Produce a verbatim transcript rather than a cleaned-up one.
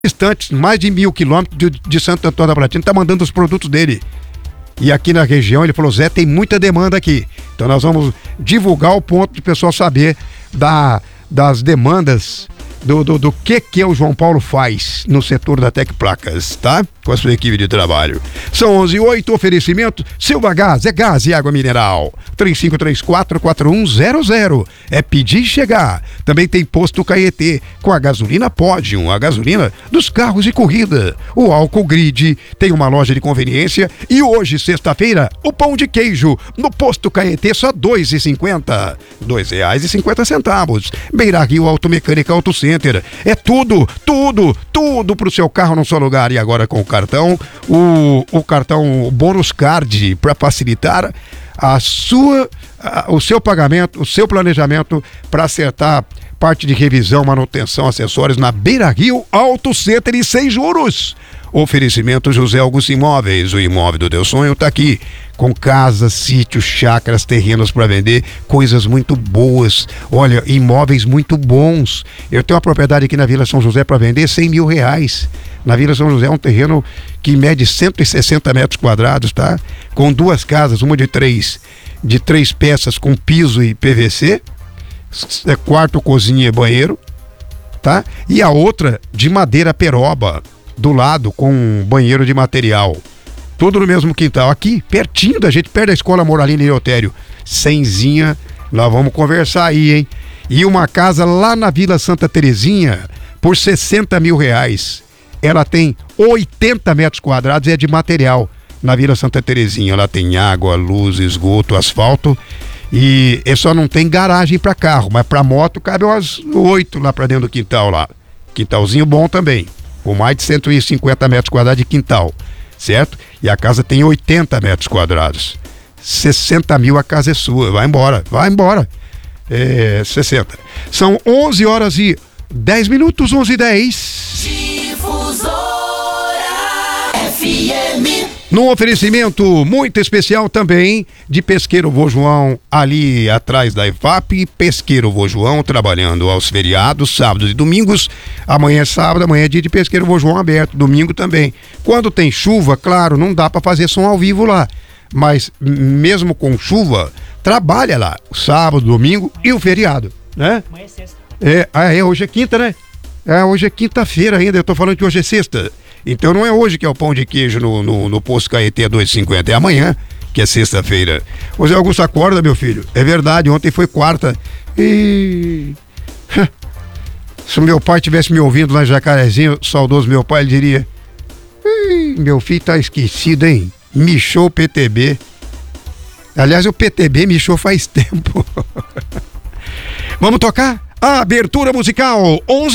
distantes, mais de mil quilômetros de, de Santo Antônio da Platina, tá mandando os produtos dele. E aqui na região ele falou: Zé, tem muita demanda aqui. Então nós vamos divulgar o ponto de o pessoal saber da, das demandas do, do, do que que o João Paulo faz no setor da Tec Placas, tá? Com a sua equipe de trabalho. São onze e oito, oferecimento Silva Gás, é gás e água mineral. três cinco três quatro, quatro um zero zero. É pedir e chegar. Também tem posto Caetê, com a gasolina Podium, a gasolina dos carros de corrida. O álcool Grid tem uma loja de conveniência e hoje, sexta-feira, o pão de queijo no posto Caetê só dois reais e cinquenta centavos. dois reais e cinquenta centavos. Beira Rio Automecânica Auto Center. É tudo, tudo, tudo pro seu carro no seu lugar. E agora com o cartão, o, o cartão Bônus Card, para facilitar a sua, a, o seu pagamento, o seu planejamento para acertar parte de revisão, manutenção, acessórios na Beira Rio Auto Center e sem juros. Oferecimento José Augusto Imóveis, o imóvel do teu sonho tá aqui, com casas, sítios, chácaras, terrenos para vender, coisas muito boas, olha, imóveis muito bons. Eu tenho uma propriedade aqui na Vila São José para vender, cem mil reais. Na Vila São José é um terreno que mede cento e sessenta metros quadrados, tá? Com duas casas, uma de três, de três peças com piso e P V C, é quarto, cozinha e banheiro, tá? E a outra de madeira peroba, do lado, com um banheiro de material. Tudo no mesmo quintal. Aqui, pertinho da gente, perto da Escola Moralina e Otério. Cenzinha, nós vamos conversar aí, hein? E uma casa lá na Vila Santa Terezinha, por sessenta mil reais. Ela tem oitenta metros quadrados e é de material. Na Vila Santa Terezinha, ela tem água, luz, esgoto, asfalto. E é só não tem garagem para carro, mas para moto cabe umas oito lá para dentro do quintal lá. Quintalzinho bom também, com mais de cento e cinquenta metros quadrados de quintal, certo? E a casa tem oitenta metros quadrados. sessenta mil a casa é sua, vai embora, vai embora. É, sessenta. São onze horas e dez minutos, onze e dez. Difusora F M. Num oferecimento muito especial também de Pesqueiro Vô João, ali atrás da E F A P, Pesqueiro Vô João, trabalhando aos feriados, sábados e domingos. Amanhã é sábado, amanhã é dia de Pesqueiro Vô João aberto, domingo também. Quando tem chuva, claro, não dá para fazer som ao vivo lá, mas mesmo com chuva, trabalha lá, sábado, domingo e o feriado, né? Amanhã é sexta. É, ah, é, hoje é quinta, né? É, hoje é quinta-feira ainda, eu tô falando que hoje é sexta. Então não é hoje que é o pão de queijo no, no, no posto Caetê a dois reais e cinquenta centavos, é amanhã, que é sexta-feira. Ô Zé Augusto, acorda, meu filho. É verdade, ontem foi quarta. E... se o meu pai tivesse me ouvindo lá em Jacarezinho, saudoso meu pai, ele diria: meu filho tá esquecido, hein? Michou o P T B. Aliás, o P T B michou faz tempo. Vamos tocar? A abertura musical onze